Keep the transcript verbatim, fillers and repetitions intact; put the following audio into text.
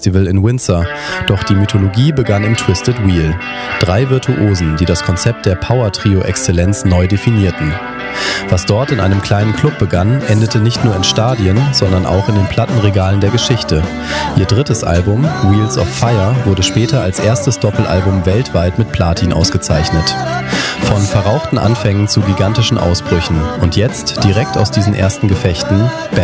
Festival in Windsor, doch die Mythologie begann im Twisted Wheel. Drei Virtuosen, die das Konzept der Power-Trio-Exzellenz neu definierten. Was dort in einem kleinen Club begann, endete nicht nur in Stadien, sondern auch in den Plattenregalen der Geschichte. Ihr drittes Album, Wheels of Fire, wurde später als erstes Doppelalbum weltweit mit Platin ausgezeichnet. Von verrauchten Anfängen zu gigantischen Ausbrüchen und jetzt, direkt aus diesen ersten Gefechten,